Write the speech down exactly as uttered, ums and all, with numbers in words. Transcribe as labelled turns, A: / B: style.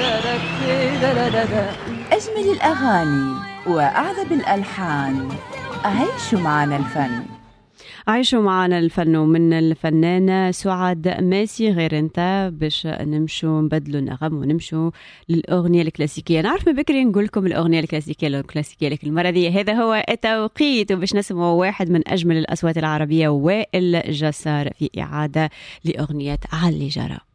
A: أجمل الأغاني وأعذب الألحان، عيشوا معنا الفن.
B: عيشوا معنا الفن من الفنانة سعاد ماسي. غير انت باش نمشوا نبدلوا النغم ونمشوا للأغنية الكلاسيكية. نعرف من بكري نقول لكم الأغنية الكلاسيكية الكلاسيكية لكن المرة دي هذا هو التوقيت، وباش نسمع واحد من أجمل الأصوات العربية، وائل جسار في إعادة لأغنية علي جرى.